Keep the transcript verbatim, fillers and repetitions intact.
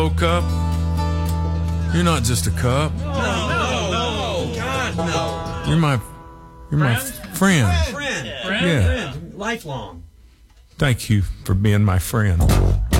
cup. You're not just a cup. No, no, no, God, no. You're my, you're my friend. Friend, Yeah. friend, lifelong. Thank you for being my friend.